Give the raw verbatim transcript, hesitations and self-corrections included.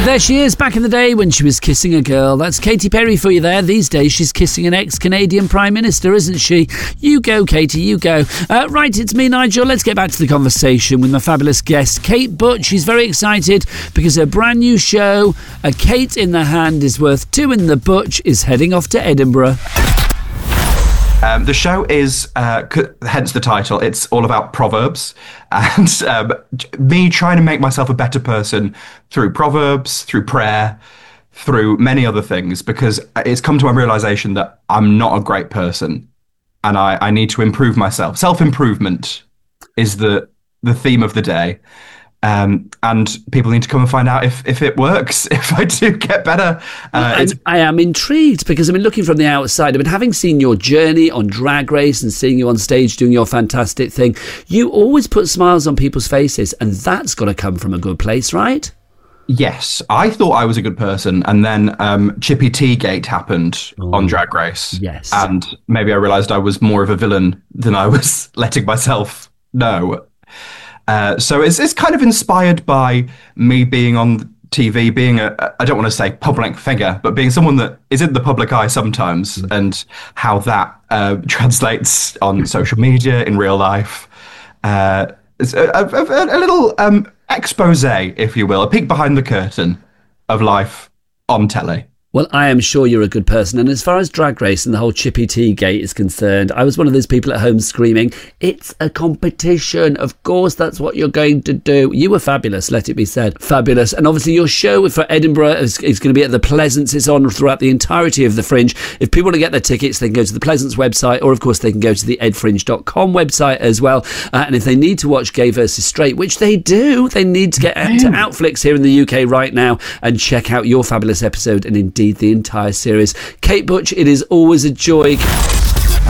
There she is, back in the day when she was kissing a girl. That's Katy Perry for you there. These days she's kissing an ex-Canadian Prime Minister, isn't she? You go, Katy, you go. Uh, right, it's me, Nigel. Let's get back to the conversation with my fabulous guest, Kate Butt. She's very excited because her brand new show, A Kate in the Hand is Worth Two in the Butch, is heading off to Edinburgh. Um, the show is, uh, c- hence the title, it's all about proverbs and um, me trying to make myself a better person through proverbs, through prayer, through many other things, because it's come to my realization that I'm not a great person and I, I need to improve myself. Self-improvement is the, the theme of the day. Um, and people need to come and find out if, if it works, if I do get better. Uh, Well, I am intrigued because, I mean, looking from the outside, I mean, having seen your journey on Drag Race and seeing you on stage doing your fantastic thing, you always put smiles on people's faces, and that's got to come from a good place, right? Yes, I thought I was a good person, and then um, Chippy Tea Gate happened Oh, on Drag Race. yes. And maybe I realised I was more of a villain than I was letting myself know. Uh, so it's it's kind of inspired by me being on T V, being a, I don't want to say public figure, but being someone that is in the public eye sometimes, mm. and how that uh, translates on social media, in real life. Uh, it's a, a, a, a little um, expose, if you will, a peek behind the curtain of life on telly. Well, I am sure you're a good person. And as far as Drag Race and the whole Chippy Tea Gate is concerned, I was one of those people at home screaming, it's a competition. Of course, that's what you're going to do. You were fabulous, let it be said. Fabulous. And obviously your show for Edinburgh is, is going to be at the Pleasance. It's on throughout the entirety of the Fringe. If people want to get their tickets, they can go to the Pleasance website, or of course they can go to the ed fringe dot com website as well. Uh, and if they need to watch Gay versus Straight, which they do, they need to get out to Outflix here in the U K right now and check out your fabulous episode and indeed the entire series. Kate Butch, it is always a joy.